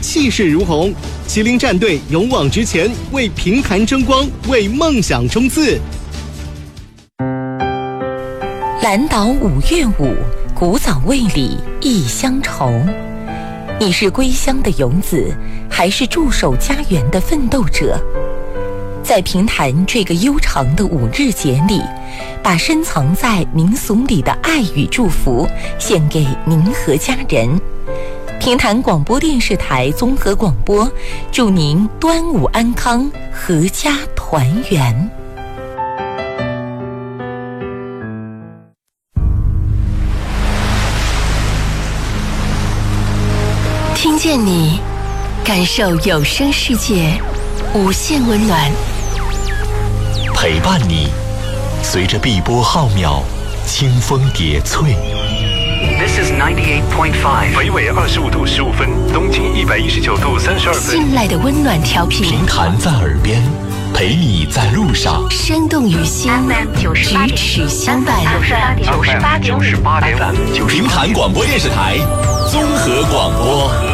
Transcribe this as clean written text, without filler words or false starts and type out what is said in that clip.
气势如虹。麒麟战队勇往直前，为平潭争光，为梦想冲刺。 兰岛五月舞，古早味里一乡愁。你是归乡的游子，还是驻守家园的奋斗者？在平潭这个悠长的5日节里，把深藏在民俗里的爱与祝福献给您和家人。平潭广播电视台综合广播，祝您端午安康，阖家团圆。听见你，感受有声世界无限温暖。 陪伴你，随着碧波浩渺，清风叠翠。 This is 98.5， 北纬25度15分，东经119度32分。 信赖的温暖调频， 平潭在耳边，陪你在路上， 生动于心，咫尺相伴。 98.5， 平潭广播电视台综合广播。